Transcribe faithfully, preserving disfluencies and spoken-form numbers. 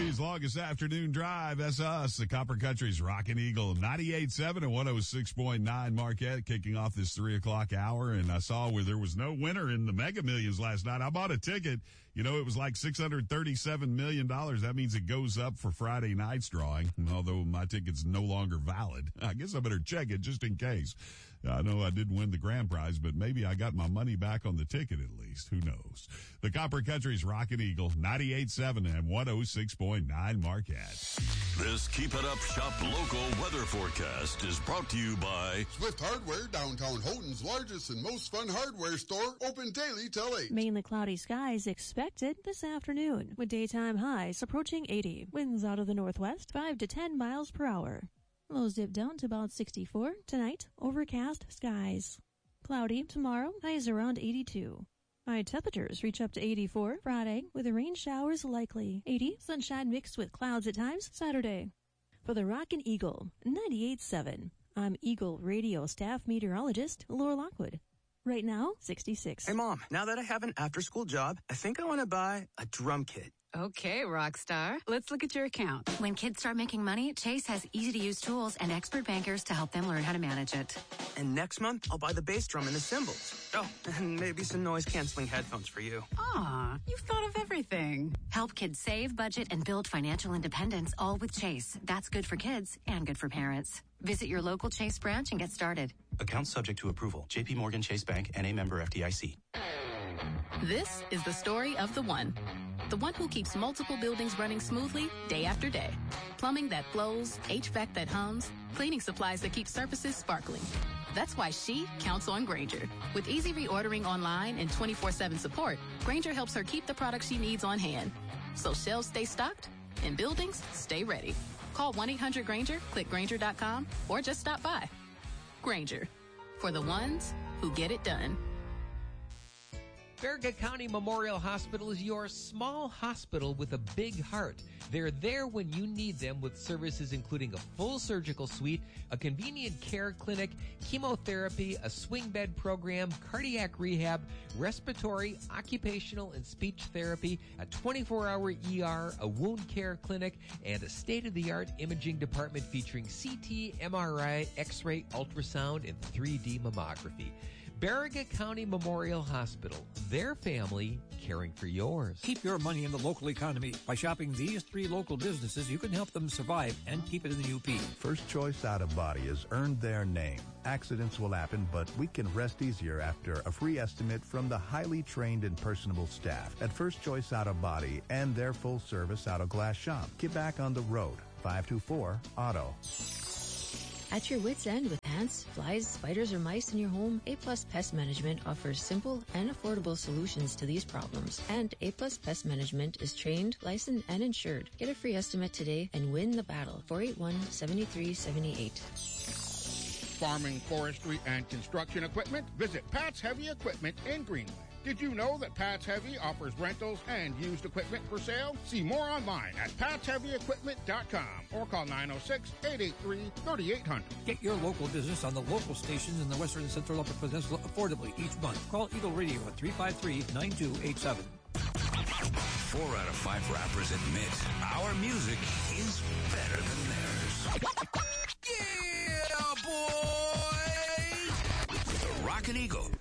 Country's longest afternoon drive. That's us, the Copper Country's Rockin' Eagle, ninety-eight point seven and one oh six point nine Marquette, kicking off this three o'clock hour. And I saw where there was no winner in the Mega Millions last night. I bought a ticket. You know, it was like six hundred thirty-seven million dollars. That means it goes up for Friday night's drawing, although my ticket's no longer valid. I guess I better check it just in case. I know I didn't win the grand prize, but maybe I got my money back on the ticket at least. Who knows? The Copper Country's Rockin' Eagle, ninety-eight point seven and one oh six point nine Marquette. This Keep It Up Shop local weather forecast is brought to you by Swift Hardware, downtown Houghton's largest and most fun hardware store, open daily till eight. Mainly cloudy skies expected this afternoon, with daytime highs approaching eighty. Winds out of the northwest, five to ten miles per hour. Lows dip down to about sixty-four. Tonight, overcast skies. Cloudy tomorrow, highs around eighty-two. High temperatures reach up to eighty-four Friday, with the rain showers likely. eighty, sunshine mixed with clouds at times Saturday. For the Rockin' Eagle, ninety-eight point seven, I'm Eagle Radio staff meteorologist Laura Lockwood. Right now, sixty-six. Hey, Mom, now that I have an after-school job, I think I want to buy a drum kit. Okay, rock star. Let's look at your account. When kids start making money, Chase has easy-to-use tools and expert bankers to help them learn how to manage it. And next month, I'll buy the bass drum and the cymbals. Oh, and maybe some noise-canceling headphones for you. Aw, you've thought of everything. Help kids save, budget, and build financial independence, all with Chase. That's good for kids and good for parents. Visit your local Chase branch and get started. Account subject to approval. J P Morgan Chase Bank, N A member F D I C. This is the story of the one. The one who keeps multiple buildings running smoothly day after day. Plumbing that flows, H V A C that hums, cleaning supplies that keep surfaces sparkling. That's why she counts on Grainger. With easy reordering online and twenty-four seven support, Grainger helps her keep the products she needs on hand. So shelves stay stocked and buildings stay ready. Call one eight hundred Grainger, click Grainger dot com, or just stop by. Grainger, for the ones who get it done. Farragut County Memorial Hospital is your small hospital with a big heart. They're there when you need them with services including a full surgical suite, a convenient care clinic, chemotherapy, a swing bed program, cardiac rehab, respiratory, occupational, and speech therapy, a twenty-four hour E R, a wound care clinic, and a state-of-the-art imaging department featuring C T, M R I, X-ray, ultrasound, and three D mammography. Farragut County Memorial Hospital, their family caring for yours. Keep your money in the local economy. By shopping these three local businesses, you can help them survive and keep it in the U P. First Choice Auto Body has earned their name. Accidents will happen, but we can rest easier after a free estimate from the highly trained and personable staff at First Choice Auto Body and their full-service auto glass shop. Get back on the road. five two four auto. At your wit's end with ants, flies, spiders, or mice in your home, A-Plus Pest Management offers simple and affordable solutions to these problems. And A-Plus Pest Management is trained, licensed, and insured. Get a free estimate today and win the battle. four eight one, seven three seven eight. Farming, forestry, and construction equipment? Visit Pat's Heavy Equipment in Greenway. Did you know that Pat's Heavy offers rentals and used equipment for sale? See more online at pats heavy equipment dot com or call nine oh six, eight eight three, three eight hundred. Get your local business on the local stations in the Western and Central Upper Peninsula affordably each month. Call Eagle Radio at three five three, nine two eight seven. Four out of five rappers admit our music is better than theirs. Yeah, boy! The Rockin' Eagle